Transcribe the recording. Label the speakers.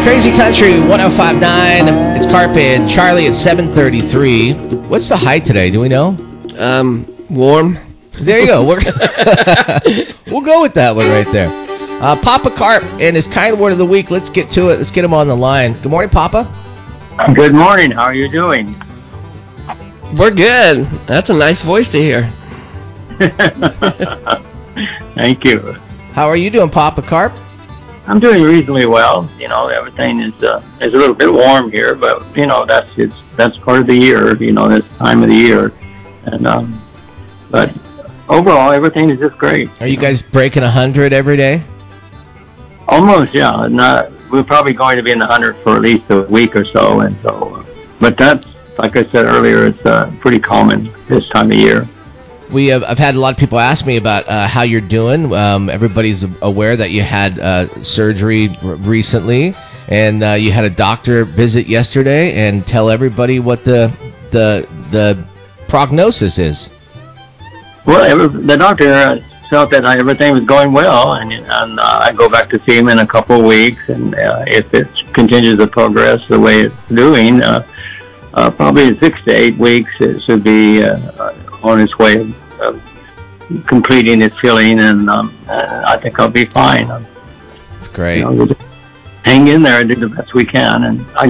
Speaker 1: Crazy Country 105.9. It's Carp and Charlie at 7:33. What's the high today? Do we know?
Speaker 2: Warm.
Speaker 1: There you go. We'll go with that one right there. Papa Carp and his kind word of the week. Let's get to it. Let's get him on the line. Good morning, Papa.
Speaker 3: Good morning. How are you doing?
Speaker 2: We're good. That's a nice voice to hear.
Speaker 3: Thank you.
Speaker 1: How are you doing, Papa Carp?
Speaker 3: I'm doing reasonably well. You know, everything is a little bit warm here, but you know that's part of the year. You know, this time of the year, and but overall everything is just great.
Speaker 1: Are you guys breaking 100 every day?
Speaker 3: Almost, yeah. We're probably going to be in the 100 for at least a week or so, and so. But that's, like I said earlier, it's pretty common this time of year.
Speaker 1: I've had a lot of people ask me about how you're doing. Everybody's aware that you had surgery recently, and you had a doctor visit yesterday. And tell everybody what the prognosis is.
Speaker 3: Well, the doctor felt that everything was going well, and I go back to see him in a couple of weeks, and if it continues to progress the way it's doing, probably in 6 to 8 weeks it should be on its way of completing its filling, and I think I'll be fine.
Speaker 1: That's great.
Speaker 3: We'll just hang in there and do the best we can, and I